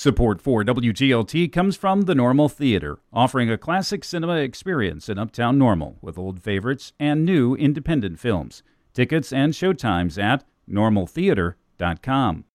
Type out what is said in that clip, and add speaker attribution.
Speaker 1: Support for WGLT comes from the Normal Theater, offering a classic cinema experience in Uptown Normal with old favorites and new independent films. Tickets and showtimes at normaltheater.com.